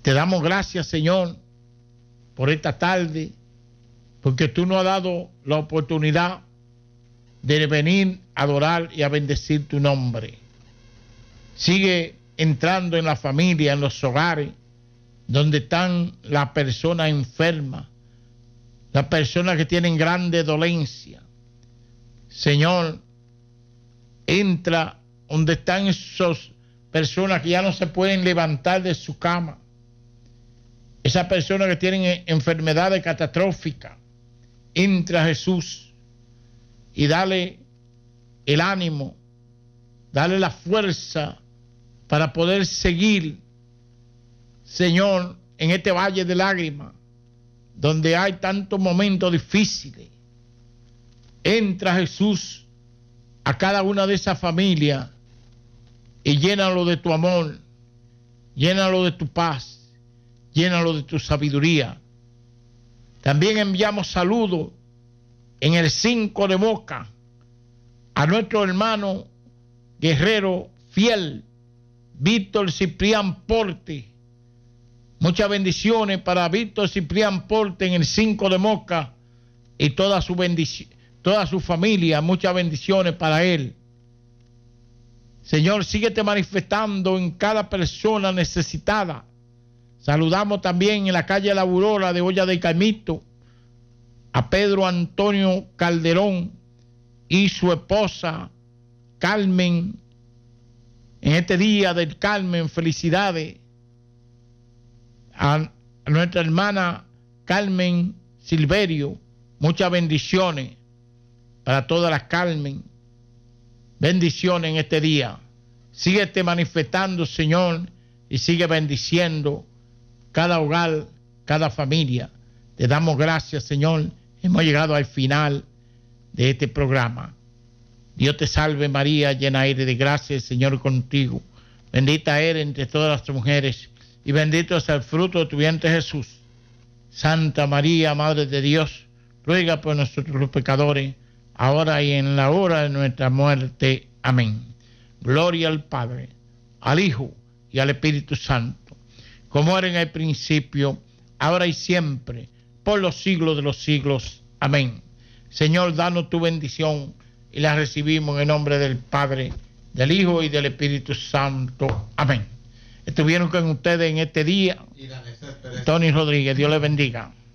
Te damos gracias, Señor, por esta tarde, porque tú nos has dado la oportunidad de venir a adorar y a bendecir tu nombre. Sigue entrando en la familia, en los hogares, donde están las personas enfermas, las personas que tienen grande dolencia. Señor, entra donde están esas personas que ya no se pueden levantar de su cama, esas personas que tienen enfermedades catastróficas. Entra, Jesús, y dale el ánimo, dale la fuerza para poder seguir, Señor, en este valle de lágrimas, donde hay tantos momentos difíciles. Entra, Jesús, a cada una de esas familias y llénalo de tu amor, llénalo de tu paz, llénalo de tu sabiduría. También enviamos saludos en el 5 de Moca a nuestro hermano guerrero fiel, Víctor Ciprián Porte. Muchas bendiciones para Víctor Ciprián Porte en el 5 de Moca y toda su familia. Muchas bendiciones para él. Señor, síguete manifestando en cada persona necesitada. Saludamos también en la calle La Aurora de Olla de Caimito a Pedro Antonio Calderón y su esposa Carmen. En este día del Carmen, felicidades a nuestra hermana Carmen Silverio. Muchas bendiciones para todas las Carmen. Bendiciones en este día. Síguete manifestando, Señor, y sigue bendiciendo cada hogar, cada familia. Te damos gracias, Señor. Hemos llegado al final de este programa. Dios te salve, María, llena eres de gracia, el Señor es contigo. Bendita eres entre todas las mujeres y bendito es el fruto de tu vientre, Jesús. Santa María, Madre de Dios, ruega por nosotros los pecadores, ahora y en la hora de nuestra muerte. Amén. Gloria al Padre, al Hijo y al Espíritu Santo, como era en el principio, ahora y siempre, por los siglos de los siglos. Amén. Señor, danos tu bendición y la recibimos en el nombre del Padre, del Hijo y del Espíritu Santo. Amén. Estuvieron con ustedes en este día Tony Rodríguez. Dios les bendiga.